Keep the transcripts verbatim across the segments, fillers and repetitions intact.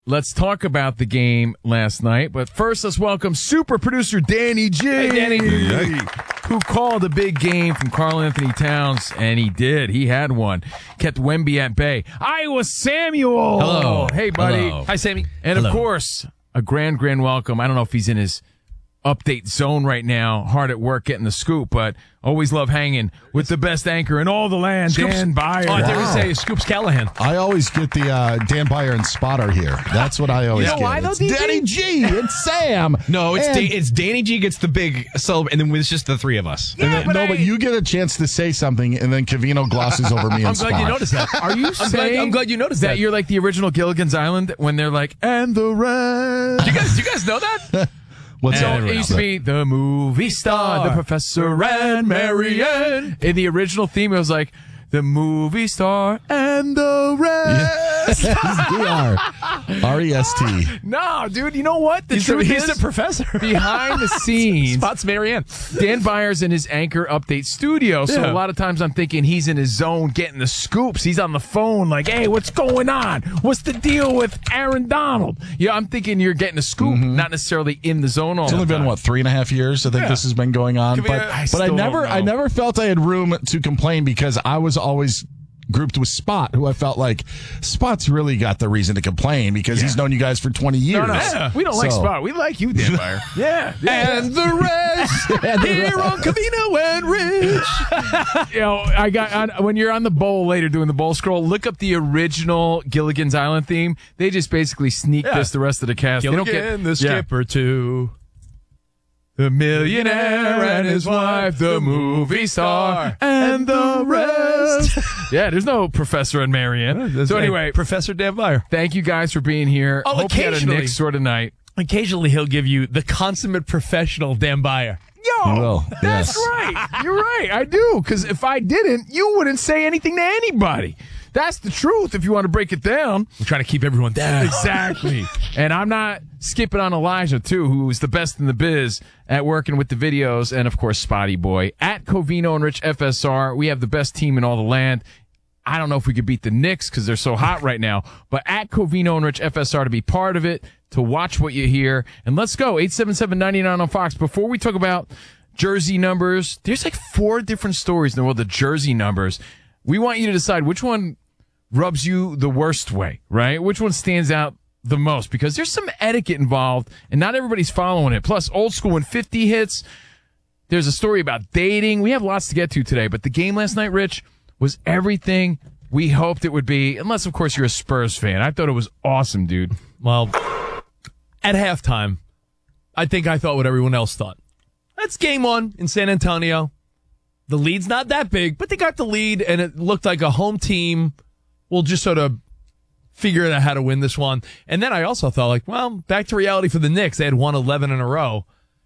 Let's talk about the game last night, but first let's welcome super producer Danny G, hey, Danny. who called a big game from Karl Anthony Towns, and he did. He had one. Kept Wemby at bay. Iowa Samuel. Hello. Hey, buddy. Hello. Hi, Sammy. And, Hello. of course, a grand, grand welcome. I don't know if he's in his update zone right now, hard at work getting the scoop, but always love hanging with the best anchor in all the land, Scoops. Dan Byer. Oh, I thought Wow. we say Scoops Callahan. I always get the uh, Dan Byer and Spotter here. That's what I always You know get. why, though, It's D B? Danny G. It's Sam. No, it's And- da- it's Danny G gets the big celeb, and then it's just the three of us. Yeah, and then- but no, I- but you get a chance to say something, and then Cavino glosses over me and I'm glad you Spot. noticed that. Are you I'm glad, saying I'm glad you noticed that that. you're like the original Gilligan's Island when they're like, and the rest? you guys, you guys know that? What's So that? it used to be the movie star, the professor and Marianne. In the original theme, it was like the movie star and the rest. D R. R E S T. No, dude, you know what? The He's, the, truth he's is, the professor. behind the scenes, Spots Marianne. Dan Byers in his Anchor Update studio. So Yeah. a lot of times I'm thinking he's in his zone getting the scoops. He's on the phone like, hey, what's going on? What's the deal with Aaron Donald? Yeah, I'm thinking you're getting a scoop, not necessarily in the zone all It's the only been time. what three and a half years. I think Yeah. this has been going on, Could be- but I but still I don't never I know. never felt I had room to complain because I was always grouped with Spot, who I felt like Spot's really got the reason to complain because he's known you guys for twenty years. No, no, we don't like So- Spot. We like you, Dan Byer. yeah. yeah. And the rest here on Cavino and Rich. You know, I got on, when you're on the bowl later doing the bowl scroll, look up the original Gilligan's Island theme. They just basically sneak Yeah. this the rest of the cast. They don't Gilligan, get the yeah. skipper, too. The millionaire and his wife, the movie star, and the rest. Yeah, there's no Professor and Marianne. So anyway, Professor Dan Byer. thank you guys for being here. Oh, Hope you had a occasionally. Nick sort of night. Occasionally he'll give you the consummate professional Dan Byer. Yo, will, that's yes. right. You're right. I do. Because if I didn't, you wouldn't say anything to anybody. That's the truth if you want to break it down. I'm trying to keep everyone down. Exactly. And I'm not skipping on Elijah, too, who's the best in the biz at working with the videos. And, of course, Spotty Boy. At Covino and Rich F S R, we have the best team in all the land. I don't know if we could beat the Knicks because they're so hot right now. But at Covino and Rich F S R to be part of it, to watch what you hear. And let's go. eight seven seven, nine nine on Fox. Before we talk about jersey numbers, there's like four different stories in the world of jersey numbers. We want you to decide which one rubs you the worst way, right? Which one stands out the most? Because there's some etiquette involved, and not everybody's following it. Plus, old school when fifty hits. There's a story about dating. We have lots to get to today, but the game last night, Rich, was everything we hoped it would be, unless, of course, you're a Spurs fan. I thought it was awesome, dude. Well, at halftime, I think I thought what everyone else thought. That's game one in San Antonio. The lead's not that big, but they got the lead, and it looked like a home team will just sort of figure out how to win this one. And then I also thought, like, well, back to reality for the Knicks. They had won eleven in a row.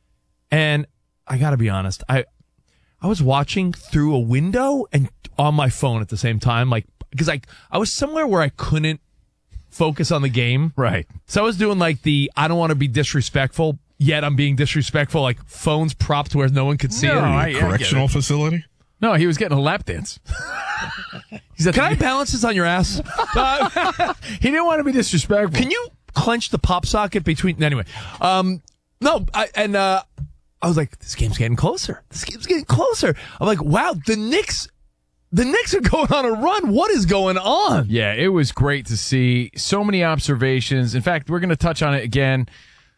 And I got to be honest, I I was watching through a window and on my phone at the same time, like, because I, I was somewhere where I couldn't focus on the game. Right. So I was doing like the, I don't want to be disrespectful, yet I'm being disrespectful, like phones propped where no one could see No, it. I- I get Correctional it. facility? No, he was getting a lap dance. He's at Can the- I balance this on your ass? Uh, he didn't want to be disrespectful. can you clench the pop socket between, anyway. Um, no, I, and, uh, I was like, this game's getting closer. This game's getting closer. I'm like, wow, the Knicks, the Knicks are going on a run. What is going on? Yeah, it was great to see so many observations. In fact, we're going to touch on it again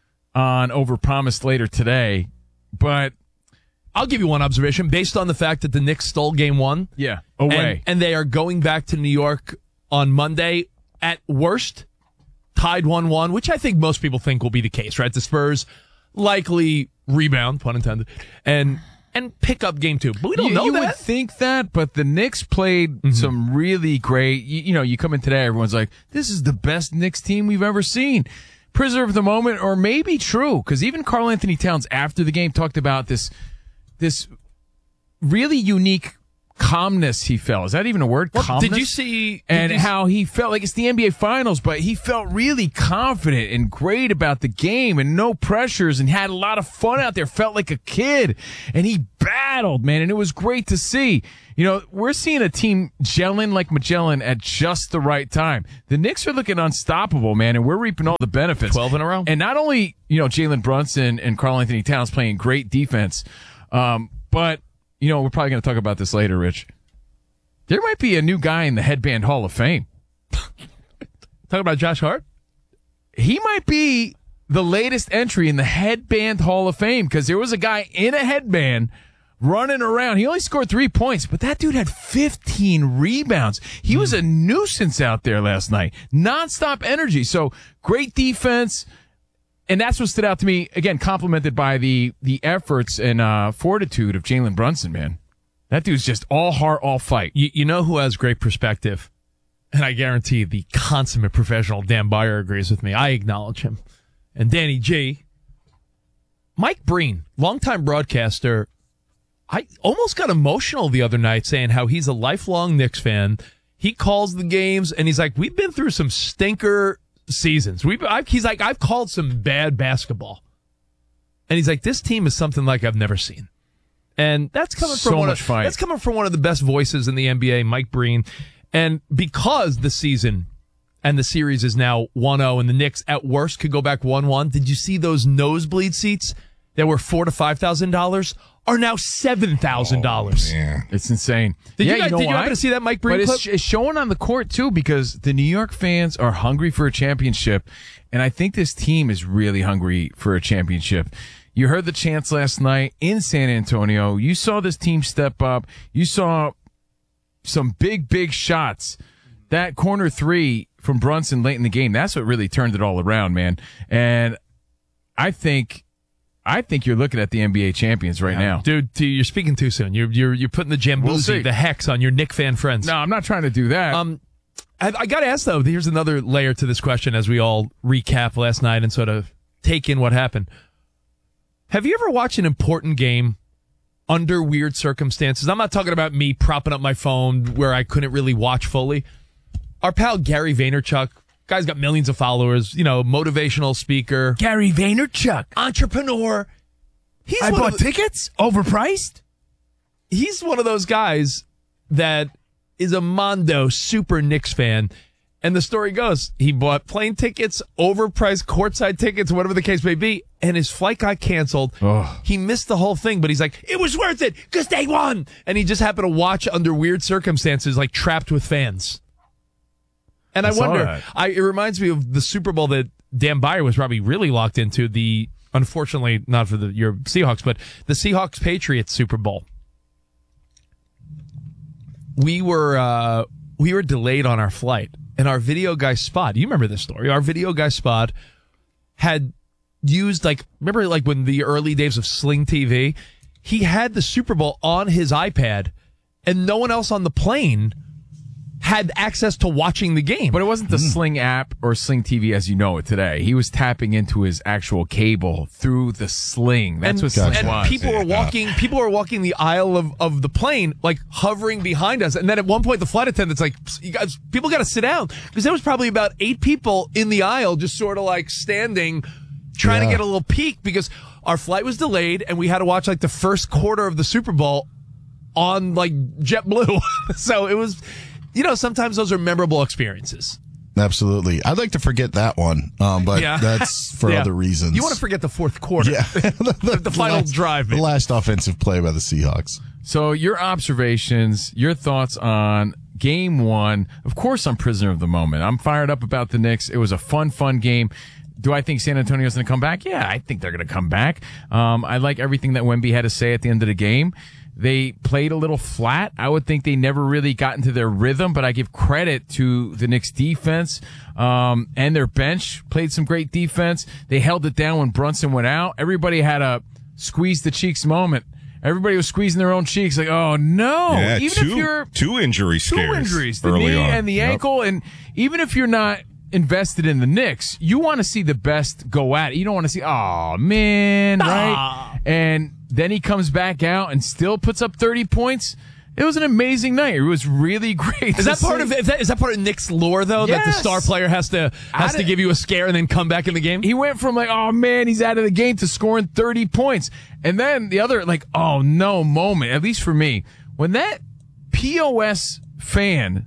on Overpromised later today. But I'll give you one observation based on the fact that the Knicks stole game one. yeah, away. And, and they are going back to New York on Monday at worst, tied one one, which I think most people think will be the case, right? The Spurs likely rebound, pun intended, and and pick up game two. But we don't you, know you that. would think that, but the Knicks played some really great. You, you know, you come in today, everyone's like, "This is the best Knicks team we've ever seen." Preserve the moment, or maybe true, because even Karl Anthony Towns after the game talked about this this really unique calmness he felt. Is that even a word? Well, calmness? did you see? And did you how he felt like it's the N B A Finals, but he felt really confident and great about the game and no pressures and had a lot of fun out there, felt like a kid. And he battled, man, and it was great to see. You know, we're seeing a team gelling like Magellan at just the right time. The Knicks are looking unstoppable, man, and we're reaping all the benefits. twelve in a row. And not only, you know, Jalen Brunson and Karl Anthony Towns playing great defense, um, but, you know, we're probably going to talk about this later, Rich. There might be a new guy in the Headband Hall of Fame. Talking about Josh Hart? He might be the latest entry in the Headband Hall of Fame because there was a guy in a headband running around. He only scored three points, but that dude had fifteen rebounds. He was a nuisance out there last night. Nonstop energy. So great defense. And that's what stood out to me. Again, complimented by the the efforts and uh, fortitude of Jalen Brunson, man. That dude's just all heart, all fight. You, you know who has great perspective? And I guarantee the consummate professional Dan Beyer agrees with me. I acknowledge him. And Danny G. Mike Breen, longtime broadcaster, I almost got emotional the other night saying how he's a lifelong Knicks fan. He calls the games, and he's like, we've been through some stinker seasons. We've, I've, he's like, I've called some bad basketball. And he's like, this team is something like I've never seen. And that's coming from So one much of, fight. that's coming from one of the best voices in the N B A, Mike Breen. And because the season and the series is now one oh and the Knicks at worst could go back one one, did you see those nosebleed seats that were four to five thousand dollars are now seven thousand dollars? Oh, yeah. It's insane. Did yeah, you guys, know did you why? happen to see that Mike Breen But clip? it's, it's showing on the court, too, because the New York fans are hungry for a championship, and I think this team is really hungry for a championship. You heard the chants last night in San Antonio. You saw this team step up. You saw some big, big shots. That corner three from Brunson late in the game, that's what really turned it all around, man. And I think I think you're looking at the N B A champions right now. Dude, dude, you're speaking too soon. You're you're you're putting the We'll Jamboozy, see. the hex on your Knick fan friends. No, I'm not trying to do that. Um, I, I got to ask, though, here's another layer to this question as we all recap last night and sort of take in what happened. Have you ever watched an important game under weird circumstances? I'm not talking about me propping up my phone where I couldn't really watch fully. Our pal Gary Vaynerchuk, guy's got millions of followers, you know, motivational speaker, Gary Vaynerchuk. entrepreneur. He's I one bought of the- tickets, overpriced. he's one of those guys that is a Mondo super Knicks fan. And the story goes, he bought plane tickets, overpriced courtside tickets, whatever the case may be, and his flight got canceled. Oh. He missed the whole thing, but he's like, it was worth it because they won. And he just happened to watch under weird circumstances, like trapped with fans. And I, I saw wonder, that. I, it reminds me of the Super Bowl that Dan Beyer was probably really locked into, the, unfortunately, not for the your Seahawks, but the Seahawks-Patriots Super Bowl. We were uh, we were delayed on our flight, and our video guy Spot, you remember this story? Our video guy Spot had used, like, remember like when the early days of Sling T V? He had the Super Bowl on his iPad, and no one else on the plane had access to watching the game. But it wasn't the Sling app or Sling T V as you know it today. He was tapping into his actual cable through the Sling. That's and, what Sling and was. people were walking people were walking the aisle of, of the plane, like hovering behind us. And then at one point the flight attendant's like, you guys, people got to sit down, because there was probably about eight people in the aisle just sort of like standing, trying Yeah. to get a little peek, because our flight was delayed and we had to watch like the first quarter of the Super Bowl on like JetBlue. So it was, you know, sometimes those are memorable experiences. Absolutely. I'd like to forget that one, um, but Yeah. that's for Yeah. other reasons. You want to forget the fourth quarter. Yeah. the, the final last, drive. The man. last offensive play by the Seahawks. So your observations, your thoughts on game one. Of course, I'm prisoner of the moment. I'm fired up about the Knicks. It was a fun, fun game. Do I think San Antonio's going to come back? Yeah, I think they're going to come back. Um, I like everything that Wemby had to say at the end of the game. They played a little flat. I would think they never really got into their rhythm, but I give credit to the Knicks defense, um, and their bench played some great defense. They held it down when Brunson went out. Everybody had a squeeze the cheeks moment. Everybody was squeezing their own cheeks like, oh no. Yeah, even two, if you're two injury two scares injuries, the early knee on. and the Yep. ankle, and even if you're not invested in the Knicks, you want to see the best go at it. You don't want to see, oh man, right? And then he comes back out and still puts up thirty points. It was an amazing night. It was really great. Is that to part see. of is that, is that part of Nick's lore though? That the Yes. star player has to has I to did- give you a scare and then come back in the game? He went from like, oh man, he's out of the game to scoring thirty points. And then the other like, oh no moment, at least for me, when that P O S fan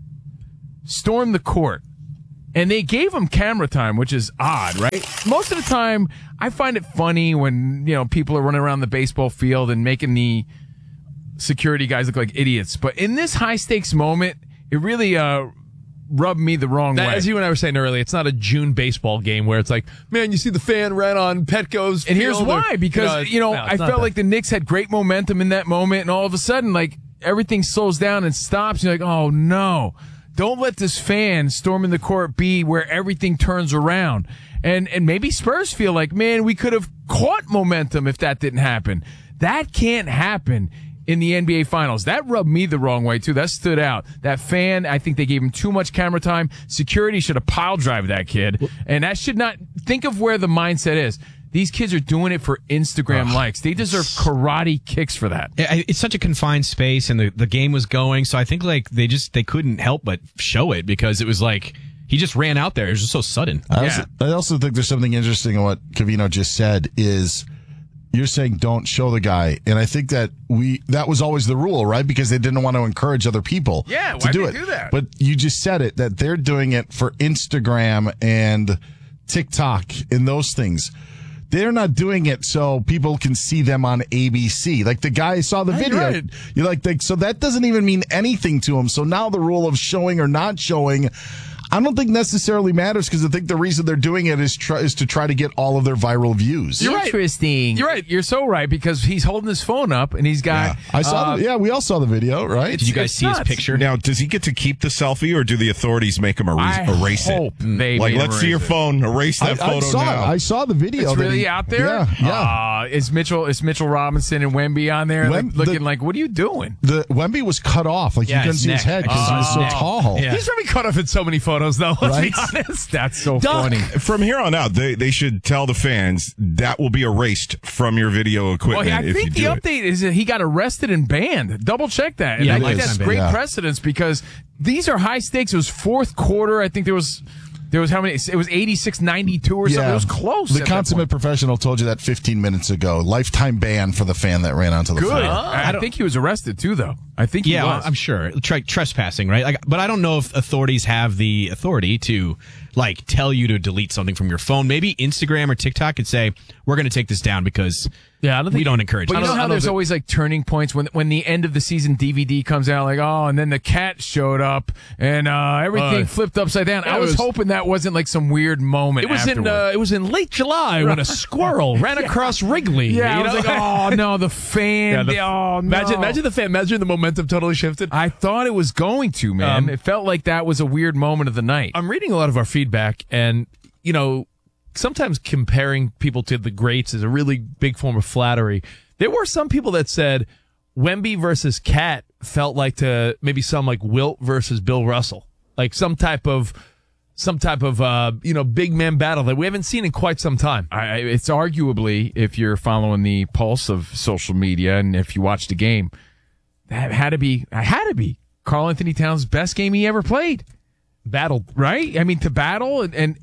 stormed the court and they gave him camera time, which is odd, right? Most of the time, I find it funny when, you know, people are running around the baseball field and making the security guys look like idiots. But in this high stakes moment, it really uh, rubbed me the wrong That, way. as you and I were saying earlier, it's not a June baseball game where it's like, man, you see the fan ran on Petco's And here's field or- why, because, you know, no, it's I not felt that. like the Knicks had great momentum in that moment, and all of a sudden, like, everything slows down and stops. You're like, oh, no. Don't let this fan storming the court be where everything turns around. And and maybe Spurs feel like, man, we could have caught momentum if that didn't happen. That can't happen in the N B A Finals. That rubbed me the wrong way, too. That stood out. That fan, I think they gave him too much camera time. Security should have pile drive that kid. And that should not – think of where the mindset is. These kids are doing it for Instagram likes. They deserve karate kicks for that. I- It's such a confined space, and the, the game was going, so I think like they just they couldn't help but show it because it was like he just ran out there. It was just so sudden. I also, I also think there's something interesting in what Covino just said is you're saying don't show the guy. And I think that we that was always the rule, right? Because they didn't want to encourage other people Yeah, to why'd do they it. do that? But you just said it, that they're doing it for Instagram and TikTok and those things. They're not doing it so people can see them on A B C. Like the guy saw the You're video. right. You're like, like, so that doesn't even mean anything to him. So now the rule of showing or not showing, I don't think necessarily matters because I think the reason they're doing it is try, is to try to get all of their viral views. You're Interesting. You're right. You're so right because he's holding his phone up and he's got. Yeah. I saw. uh, the, yeah, we all saw the video, right? Did you guys it's see his nuts. picture? Now, does he get to keep the selfie, or do the authorities make him erase, I erase hope it? they Like, made let's him see your erase it. phone. Erase I, that I photo saw. now. I saw the video. It's that really he- out there. Yeah, yeah. Uh, is Mitchell is Mitchell Robinson and Wemby on there, Wem- like, looking the- like, what are you doing? The Wemby was cut off, like Yeah, you couldn't his see his neck. head because he was so Oh. tall. Yeah. He's probably caught up in so many photos though. Let's Right? be honest. That's so Duh. funny. From here on out, they, they should tell the fans that will be erased from your video Well, equipment I if you think the do it. update is that he got arrested and banned. Double check that. And Yeah, I it think is. that's great Yeah. precedence because these are high stakes. It was fourth quarter. I think there was there was how many? It was eighty-six ninety-two or something. It was close. The at that consummate point. professional told you that fifteen minutes ago. Lifetime ban for the fan that ran onto the Good. field. I, I think he was arrested too, though. I think he Yeah, was. I'm sure. Tre- trespassing, right? Like, but I don't know if authorities have the authority to like tell you to delete something from your phone. Maybe Instagram or TikTok could say, "We're going to take this down because Yeah, I don't we think don't encourage." But it." you I know don't- I how don't there's think- always like turning points when when the end of the season D V D comes out, like, oh, and then the cat showed up and uh, everything Uh, flipped upside down. yeah, I it was, was- hoping that wasn't like some weird moment. It was in afterward. uh, it was in late July when a squirrel ran across Wrigley. yeah, you I was know? like, oh no, the fan. Yeah, the- the- oh no. Imagine, imagine the fan. Imagine the momentum totally shifted. I thought it was going to, man. Um, it felt like that was a weird moment of the night. I'm reading a lot of our feedback, and you know, sometimes comparing people to the greats is a really big form of flattery. There were some people that said Wemby versus Cat felt like to maybe some like Wilt versus Bill Russell, like some type of some type of uh, you know big man battle that we haven't seen in quite some time. I, I- it's arguably, if you're following the pulse of social media and if you watch the game, that had to be, it had to be Karl Anthony Towns' best game he ever played. Battled. Right? I mean, to battle and, and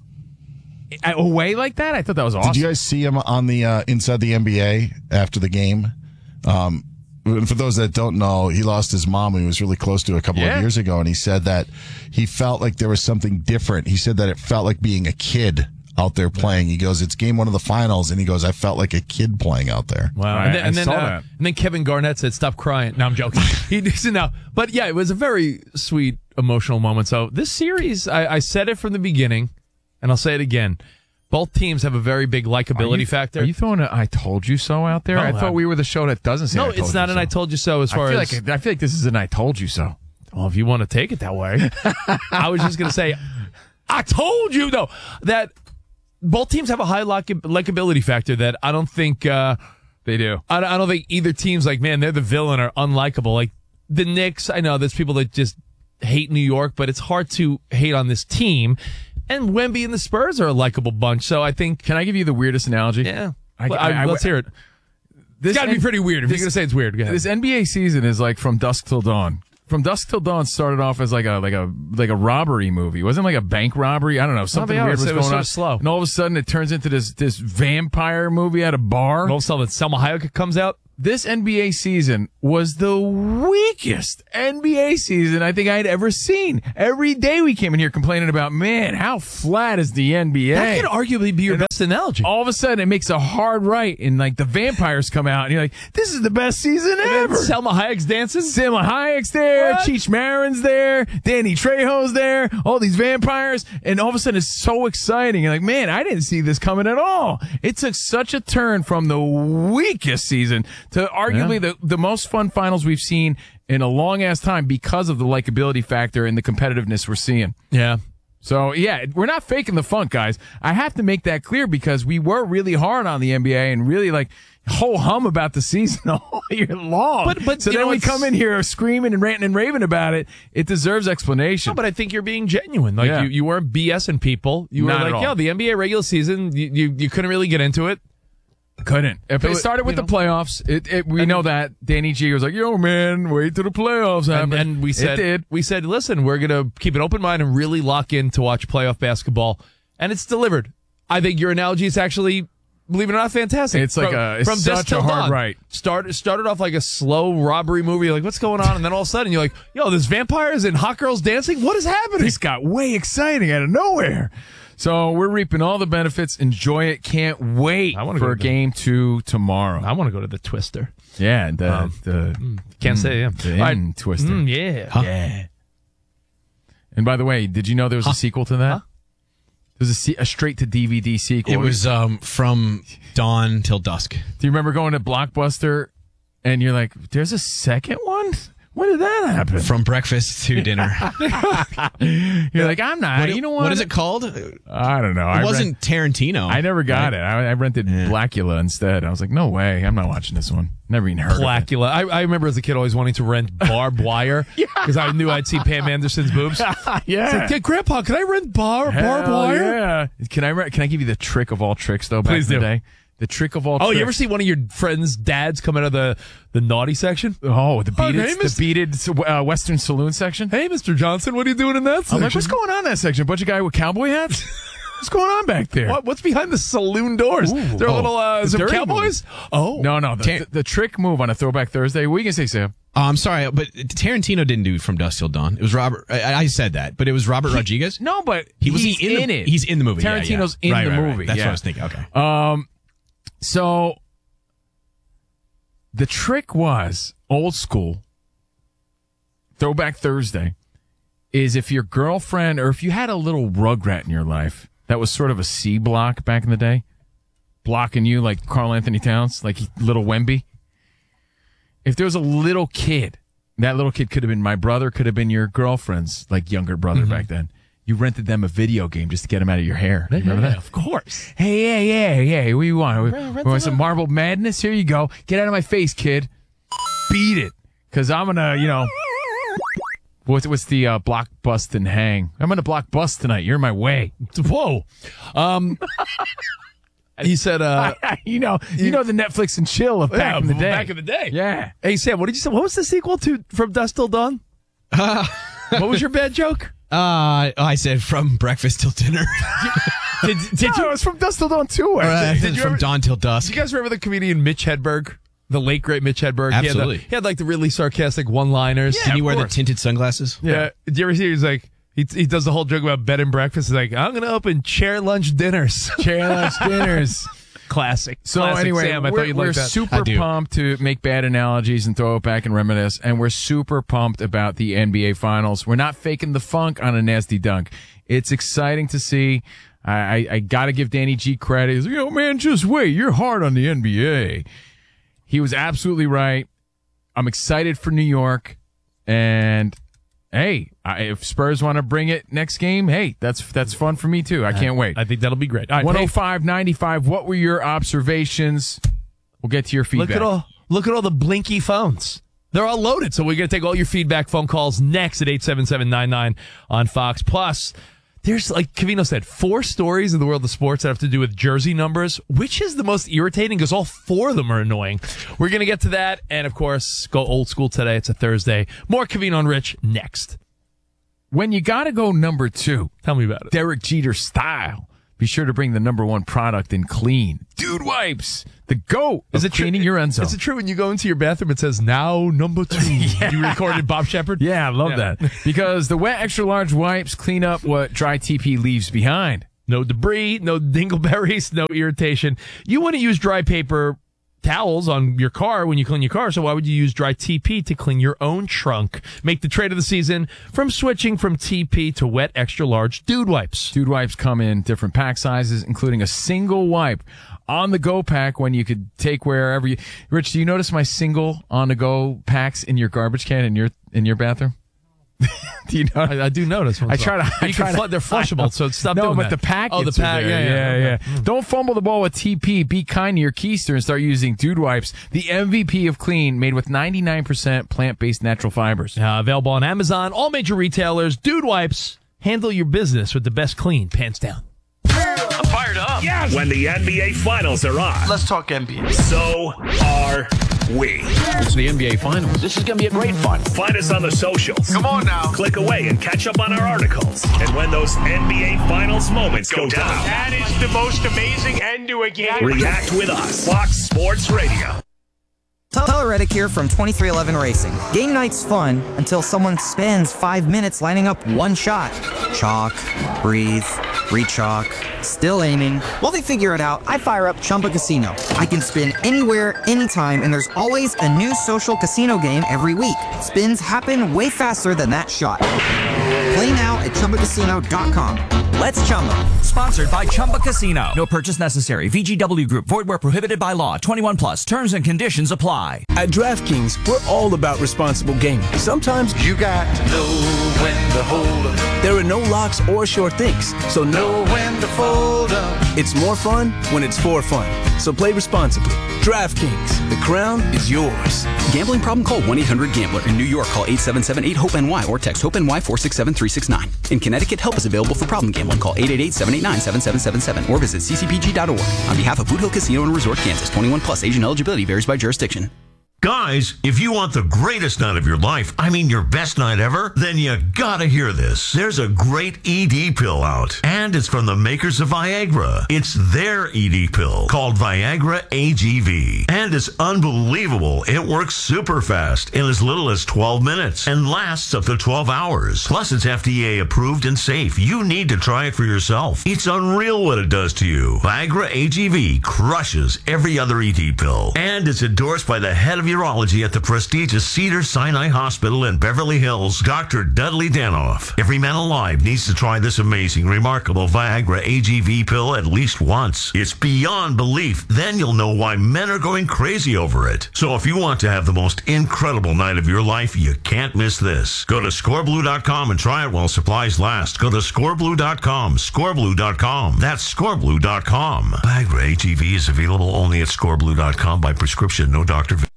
away like that, I thought that was awesome. Did you guys see him on the uh, inside the N B A after the game? Um, for those that don't know, he lost his mom who he was really close to a couple Yeah. of years ago, and he said that he felt like there was something different. He said that it felt like being a kid out there playing. He goes, "It's game one of the finals," and he goes, "I felt like a kid playing out there." Wow. I- and then, I and then, saw uh, that. and then Kevin Garnett said, "Stop crying." No, I'm joking. he didn't know. But yeah, it was a very sweet, emotional moment. So this series, I, I said it from the beginning, and I'll say it again. Both teams have a very big likability Are you, factor. Are you throwing a "I told you so" out there? No, I thought I'm- we were the show that doesn't say. no, I told it's not you an so. "I told you so." As far I feel as like I feel like this is an "I told you so." well, if you want to take it that way, I was just gonna say, I told you though that both teams have a high like- likability factor that I don't think uh, They do. I don't, I don't think either team's like, man, they're the villain or unlikable. Like the Knicks, I know there's people that just hate New York, but it's hard to hate on this team. And Wemby and the Spurs are a likable bunch. So I think, Can I give you the weirdest analogy? yeah, I- Well, I- I- I- let's hear it. this It's got to be N- pretty weird. If this- you're going to say it's weird, go ahead. This N B A season is like From Dusk Till Dawn. From Dusk Till Dawn started off as like a like a like a robbery movie. It wasn't like a bank robbery. I don't know. Something yeah, weird it was was going so on. slow. And all of a sudden, it turns into this this vampire movie at a bar. And all of a sudden, Selma Hayek comes out. This N B A season was the weakest N B A season I think I'd ever seen. Every day we came in here complaining about, man, how flat is the N B A? That could arguably be your And best analogy. All of a sudden, it makes a hard right, and like the vampires come out, and you're like, this is the best season ever. Selma Hayek's dancing. Selma Hayek's there, What? Cheech Marin's there, Danny Trejo's there, all these vampires, and all of a sudden it's so exciting. You're like, man, I didn't see this coming at all. It took such a turn from the weakest season to arguably Yeah. the, the most fun finals we've seen in a long ass time because of the likability factor and the competitiveness we're seeing. Yeah. So, yeah, we're not faking the funk, guys. I have to make that clear because we were really hard on the N B A and really, like, ho-hum about the season all year long. But- but, so you then know, we it's- come in here screaming and ranting and raving about it. It deserves explanation. No, but I think you're being genuine. Like Yeah. you, you weren't BSing people. You were Not at like, all. yeah, the N B A regular season, you, you, you couldn't really get into it. Couldn't. If But it it- started with you the playoffs, it, it we know that. Danny G was like, yo, man, wait till the playoffs happen. And, and we said, it did. we said, listen, we're going to keep an open mind and really lock in to watch playoff basketball. And it's delivered. I think your analogy is actually, believe it or not, fantastic. It's like a- it's dusk such a till hard dawn. right. Start, started off like a slow robbery movie. You're like, what's going on? And then all of a sudden you're like, yo, there's vampires and hot girls dancing. What is happening? This got way exciting out of nowhere. So we're reaping all the benefits. Enjoy it. Can't wait I wanna go for to the- game two tomorrow. I want to go to the Twister. Yeah, the Um, the Can't say, yeah. the All right. end twister. Mm, yeah. Yeah. And by the way, did you know there was a sequel to that? Huh? There's a, se- a straight to D V D sequel. It was um, From Dawn Till Dusk. Do you remember going to Blockbuster and you're like, "There's a second one? When did that happen?" From breakfast to dinner. You're like, "I'm not." What, you know what? what is it called? It I don't know. I wasn't Tarantino. I never got right? it. I, I rented Blackula instead. I was like, no way. I'm not watching this one. Never even heard of it. Blackula. I, I remember as a kid always wanting to rent barbed wire because I knew I'd see Pam Anderson's boobs. Yeah. It's like, "Hey, Grandpa, can I rent bar, Hell barbed wire? Yeah. Can I re- can I give you the trick of all tricks though? Back Please in the do. day, the trick of all. Oh, tricks. you ever see one of your friends' dads come out of the, the naughty section? Oh, the Oh, beaded, hey, the Mister beaded uh, Western Saloon section. Hey, Mister Johnson, what are you doing in that section? I'm like, what's going on in that section? A bunch of guy with cowboy hats. What's going on back there? What, what's behind the saloon doors? Ooh. There are Oh, little uh, the some dirty cowboys. Oh, No, no. The, Tar- the, the trick move on a Throwback Thursday. What are you gonna say, Sam? Oh, I'm sorry, but Tarantino didn't do From Dusk Till Dawn. It was Robert. I, I said that, but it was Robert Rodriguez. No, but He was he's he in, in the, it. He's in the movie. Yeah, yeah. Tarantino's in Right, the right, right. movie. That's yeah. what I was thinking. Okay. Um, so the trick was old school. Throwback Thursday is if your girlfriend or if you had a little rugrat in your life that was sort of a C block back in the day, blocking you like Karl Anthony Towns, like little Wemby. If there was a little kid, that little kid could have been my brother, could have been your girlfriend's like younger brother Mm-hmm. back then. You rented them a video game just to get them out of your hair. You remember that? Of course. Hey, yeah, yeah, yeah. What do you want? We, rent we want them some Marble Madness? Here you go. Get out of my face, kid. Beat it. Because I'm going to, you know, what's, what's the uh, block bust and hang? I'm going to block bust tonight. You're in my way. Whoa. Um, he said, uh, you know, you know the Netflix and chill of back yeah, in the day. Back in the day. Yeah. Hey, Sam, what did you say? What was the sequel to From Dusk Till Dawn? What was your bad joke? Uh, I said From Breakfast Till Dinner. Did, did No, you? it was from Dust Till Dawn too. Uh, did you From ever- Dawn Till Do Dusk. you guys remember the comedian Mitch Hedberg? The late, great Mitch Hedberg? Absolutely. He had, the, he had like the really sarcastic one-liners. Did he of wear the course. tinted sunglasses? Yeah. Did you ever see? He's like, he, he does the whole joke about bed and breakfast. He's like, I'm going to open chair lunch dinners. Chair lunch dinners. Classic. So Classic anyway, Sam. I we're, thought you'd we're like that. I super do. pumped to make bad analogies and throw it back and reminisce, and we're super pumped about the N B A Finals. We're not faking the funk on a nasty dunk. It's exciting to see. I, I, I got to give Danny G credit. He's like, yo, man, just wait. You're hard on the N B A. He was absolutely right. I'm excited for New York, and hey, I, if Spurs want to bring it next game, hey, that's that's fun for me too. I can't wait. I think that'll be great. All right, one hey, oh five ninety-five. What were your observations? We'll get to your feedback. Look at all look at all the blinky phones. They're all loaded. So we're going to take all your feedback phone calls next at eight seven seven nine nine on Fox. Plus, There's, like Covino said, four stories in the world of sports that have to do with jersey numbers. Which is the most irritating? Because all four of them are annoying. We're going to get to that. And, of course, go old school today. It's a Thursday. More Covino and Rich next. When you got to go number two, tell me about it. Derek Jeter style. Be sure to bring the number one product in clean. Dude Wipes, the GOAT is of it cleaning true, your end zone. Is it true when you go into your bathroom, it says, now number two? Yeah. You recorded Bob Shepard? Yeah, I love Yeah. that. Because the wet extra large wipes clean up what dry T P leaves behind. No debris, no dingleberries, no irritation. You want to use dry paper towels on your car when you clean your car, so why would you use dry T P to clean your own trunk? Make the trade of the season from switching from T P to wet extra large Dude Wipes. Dude Wipes come in different pack sizes, including a single wipe on the go pack when you could take wherever you. Rich, do you notice my single on the go packs in your garbage can in your in your bathroom? Do you know? I, I do notice. I try to. I you try can to fl- they're flushable, so stop no, doing but that. the packets. Oh, the pack. are there. Yeah, yeah, yeah. yeah. Don't fumble the ball with T P. Be kind to your keister and start using Dude Wipes, the M V P of clean, made with ninety-nine percent plant-based natural fibers. Uh, available on Amazon, all major retailers. Dude Wipes. Handle your business with the best clean, pants down. I'm fired up. Yes. When the N B A Finals are on. Let's talk N B A. So are we. It's the N B A Finals. This is going to be a great fun. Find us on the socials. Come on now. Click away and catch up on our articles. And when those N B A Finals moments go, go down, that is the most amazing end to a game. React with us. Fox Sports Radio. Tyler Reddick here from twenty-three eleven Racing. Game night's fun until someone spends five minutes lining up one shot. Chalk, breathe, re-chalk, still aiming. While they figure it out, I fire up Chumba Casino. I can spin anywhere, anytime, and there's always a new social casino game every week. Spins happen way faster than that shot. Play now at Chumba Casino dot com. Let's Chumba. Sponsored by Chumba Casino. No purchase necessary. V G W Group. Void where prohibited by law. twenty-one plus. Terms and conditions apply. At DraftKings, we're all about responsible gaming. Sometimes You got to know when to hold up. there are no locks or sure things, so Know when to fold up. it's more fun when it's for fun. So play responsibly. DraftKings, the crown is yours. Gambling problem? Call one eight hundred gambler. In New York, call eight seven seven eight hope N Y or text HOPE-NY four six seven three six nine. In Connecticut, help is available for problem gambling. Call eight eight eight seven eight nine seven seven seven seven or visit c c p g dot org. On behalf of Boot Hill Casino and Resort, Kansas, twenty-one plus, age and eligibility varies by jurisdiction. Guys, if you want the greatest night of your life, I mean your best night ever, then you gotta hear this. There's a great E D pill out, and it's from the makers of Viagra. It's their E D pill called Viagra A G V, and it's unbelievable. It works super fast in as little as twelve minutes and lasts up to twelve hours. Plus, it's F D A approved and safe. You need to try it for yourself. It's unreal what it does to you. Viagra A G V crushes every other E D pill, and it's endorsed by the head of urology at the prestigious Cedars-Sinai Hospital in Beverly Hills, Doctor Dudley Danoff. Every man alive needs to try this amazing, remarkable Viagra A G V pill at least once. It's beyond belief. Then you'll know why men are going crazy over it. So if you want to have the most incredible night of your life, you can't miss this. Go to score blue dot com and try it while supplies last. Go to score blue dot com, score blue dot com. That's score blue dot com. Viagra A G V is available only at score blue dot com by prescription, no doctor visit.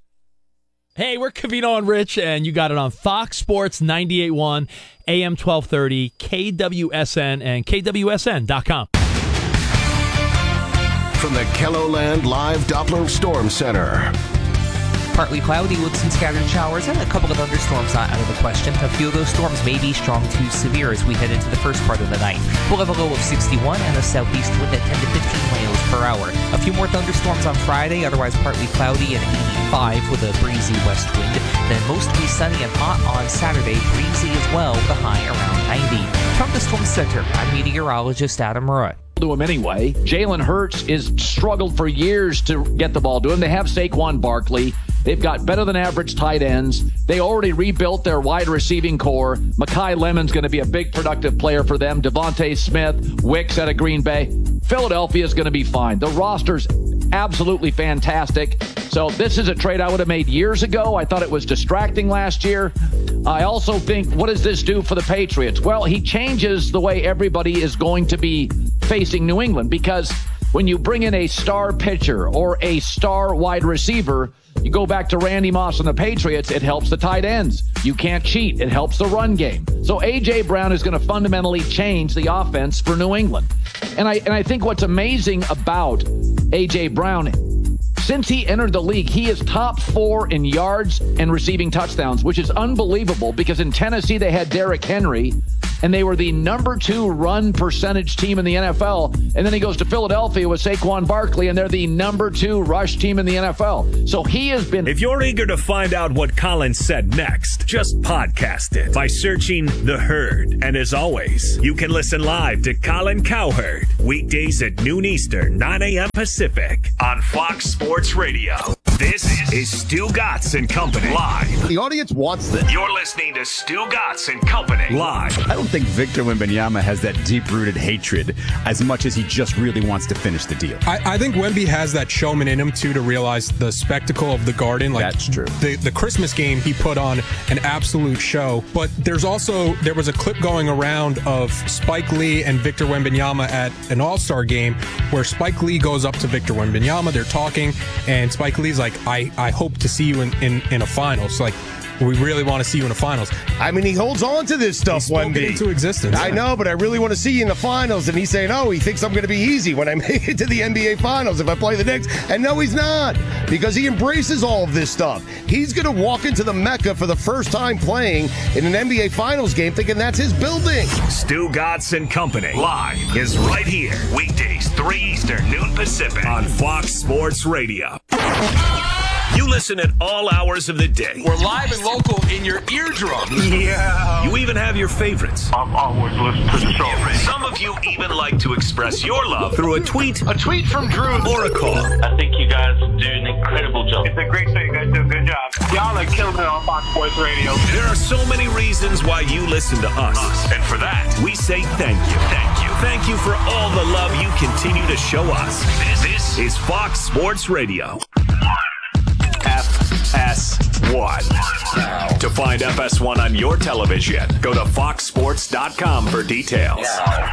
Hey, we're Covino and Rich, and you got it on Fox Sports ninety-eight point one, A M twelve thirty, K W S N, and K W S N dot com. From the Kelloland Live Doppler Storm Center. Partly cloudy with some scattered showers and a couple of thunderstorms not out of the question. A few of those storms may be strong to severe as we head into the first part of the night. We'll have a low of sixty-one and a southeast wind at ten to fifteen miles per hour. A few more thunderstorms on Friday, otherwise partly cloudy and eighty-five with a breezy west wind. Then mostly sunny and hot on Saturday, breezy as well with a high around ninety. From the Storm Center, I'm meteorologist Adam Rutt. To him anyway. Jalen Hurts is struggled for years to get the ball to him. They have Saquon Barkley. They've got better than average tight ends. They already rebuilt their wide receiving core. Mekhi Lemon's going to be a big productive player for them. Devontae Smith, Wicks out of Green Bay. Philadelphia is going to be fine. The roster's absolutely fantastic. So this is a trade I would have made years ago. I thought it was distracting last year. I also think, what does this do for the Patriots? Well, he changes the way everybody is going to be facing New England, because when you bring in a star pitcher or a star wide receiver, You go back to Randy Moss and the Patriots, it helps the tight ends. You can't cheat. It helps the run game. So A J. Brown is going to fundamentally change the offense for New England. And I and I think what's amazing about A J. Brown, since he entered the league, he is top four in yards and receiving touchdowns, which is unbelievable because in Tennessee they had Derrick Henry, and they were the number two run percentage team in the N F L. And then he goes to Philadelphia with Saquon Barkley, and they're the number two rush team in the N F L. So he has been... If you're eager to find out what Colin said next, just podcast it by searching The Herd. And as always, you can listen live to Colin Cowherd weekdays at noon Eastern, nine a.m. Pacific on Fox Sports Radio. This is Stu Gatz and Company live. The audience wants this. You're listening to Stu Gatz and Company live. I don't think Victor Wembanyama has that deep-rooted hatred as much as he just really wants to finish the deal. I, I think Wemby has that showman in him, too, to realize the spectacle of the Garden. Like, that's true. The, the Christmas game, he put on an absolute show. But there's also, there was a clip going around of Spike Lee and Victor Wembanyama at an All-Star game where Spike Lee goes up to Victor Wembanyama. They're talking, and Spike Lee's like, I, I hope to see you in, in, in a finals. Like, we really want to see you in the finals. I mean, he holds on to this stuff, Wemby. It into existence. I know, but I really want to see you in the finals. And he's saying, oh, he thinks I'm going to be easy when I make it to the N B A finals if I play the Knicks. And no, he's not, because he embraces all of this stuff. He's going to walk into the Mecca for the first time playing in an N B A finals game thinking that's his building. Stu Gatz and Company live is right here. Weekdays, three Eastern, noon Pacific on Fox Sports Radio. You listen at all hours of the day. We're live and local in your eardrum. Yeah. You even have your favorites. I'm always listening to the show. Some of you even like to express your love through a tweet, A tweet from Drew. or a call. I think you guys do an incredible job. It's a great show. You guys do a good job. Y'all are killing it on Fox Sports Radio. There are so many reasons why you listen to us. And for that, we say thank you. Thank you. Thank you for all the love you continue to show us. This, this is Fox Sports Radio. F S one. To find F S one on your television, go to fox sports dot com for details.